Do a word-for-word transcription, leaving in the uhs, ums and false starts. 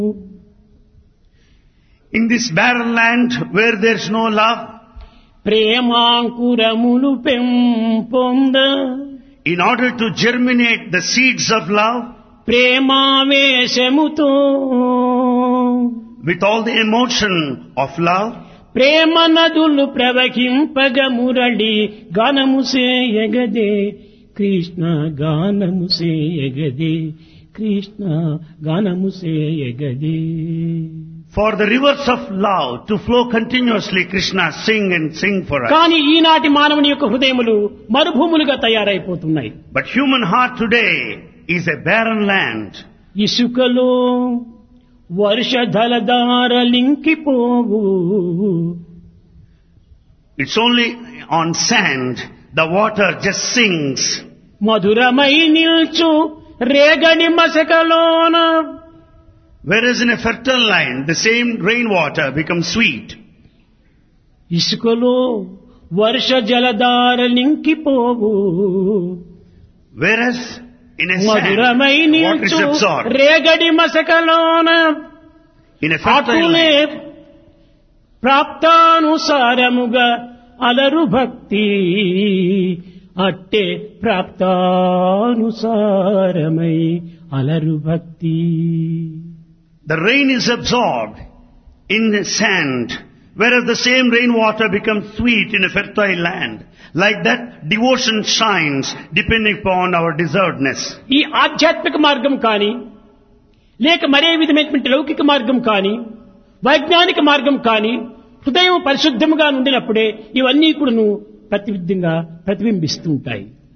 In this barren land where there is no love, ప్రేమాంకురములు పెంపొంద, in order to germinate the seeds of love, ప్రేమావేశముతో, with all the emotion of love, ప్రేమ నదులు ప్రవహింపగ మురళి గానము సేయగదే, కృష్ణ గానము సేయగదే, కృష్ణ గానము సేయగదే. for the rivers of love to flow continuously, Krishna, sing and sing for us. కానీ ఈనాటి మానవుని యొక్క హృదయములు మరుభూములుగా తయారైపోతున్నాయి. But human heart today is a barren land. ఇసుకలో వర్షధలధారలింకిపోవు, It's only on sand the water just sings. మధురమై నిల్చు రేగడి మసకలోన, Whereas in a fertile land, the same rainwater becomes sweet. ఇసుకలో వర్ష జలధారలింకిపోవు, Whereas in a sand, మధురమై water is నిల్చు absorbed. రేగడి మసకలోన, In a fertile అటులే land, ప్రాప్తానుసారముగా అలరు భక్తి, అట్టే ప్రాప్తానుసారమై అలరు భక్తి. the rain is absorbed in the sand, whereas the same rainwater becomes sweet in a fertile land. Like that, devotion shines depending upon our deservedness. ఈ ఆధ్యాత్మిక మార్గం కానీ, లేక మరే విధమైనటువంటి లౌకిక మార్గం కానీ, వైజ్ఞానిక మార్గం కానీ, హృదయం పరిశుద్ధముగా ఉండినప్పుడే ఇవన్నీ కూడా ప్రతివిధంగా ప్రతిబింబిస్తూ ఉంటాయి.